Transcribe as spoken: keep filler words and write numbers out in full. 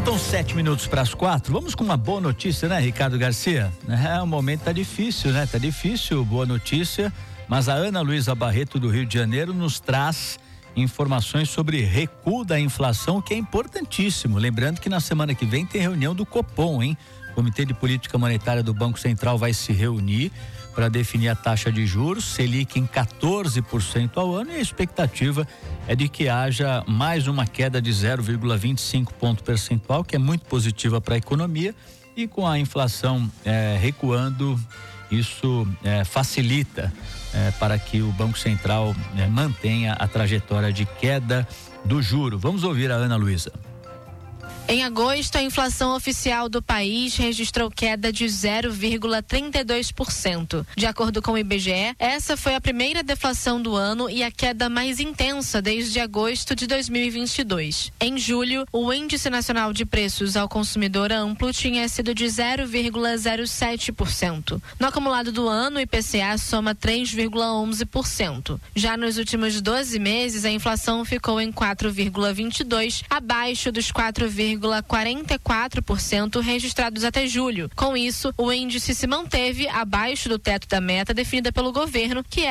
Faltam sete minutos para as quatro. Vamos com uma boa notícia, né, Ricardo Garcia? É, o momento tá difícil, né? Tá difícil, boa notícia. Mas a Ana Luísa Barreto do Rio de Janeiro nos traz informações sobre recuo da inflação, que é importantíssimo. Lembrando que na semana que vem tem reunião do Copom, hein? O Comitê de Política Monetária do Banco Central vai se reunir para definir a taxa de juros, Selic em quatorze por cento ao ano, e a expectativa é de que haja mais uma queda de zero vírgula vinte e cinco ponto percentual, que é muito positiva para a economia, e com a inflação eh, recuando, isso eh, facilita eh, para que o Banco Central eh, mantenha a trajetória de queda do juro. Vamos ouvir a Ana Luísa. Em agosto, a inflação oficial do país registrou queda de zero vírgula trinta e dois por cento. De acordo com o I B G E, essa foi a primeira deflação do ano e a queda mais intensa desde agosto de dois mil e vinte e dois. Em julho, o Índice Nacional de Preços ao Consumidor Amplo tinha sido de zero vírgula zero sete por cento. No acumulado do ano, o I P C A soma três vírgula onze por cento. Já nos últimos doze meses, a inflação ficou em quatro vírgula vinte e dois por cento, abaixo dos quatro vírgula quarenta e quatro por cento registrados até julho. Com isso, o índice se manteve abaixo do teto da meta definida pelo governo, que é